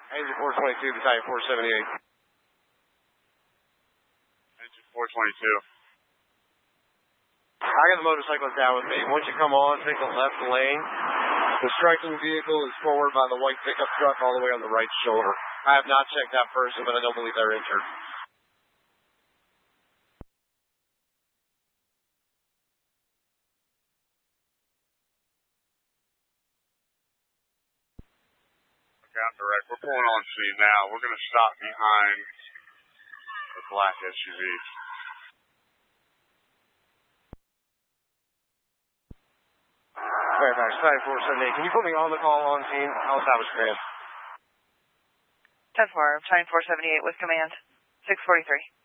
Engine 422, Battalion 478. Engine 422. I got the motorcyclist down with me. Once you come on, take the left lane. The striking vehicle is forward by the white pickup truck all the way on the right shoulder. I have not checked that person, but I don't believe they're injured. Okay, I'm direct. We're pulling on scene now. We're going to stop behind the black SUV. Alright, Battalion 478. Can you put me on the call on scene? I'll establish command. 10-4, Battalion 478 with command. 643.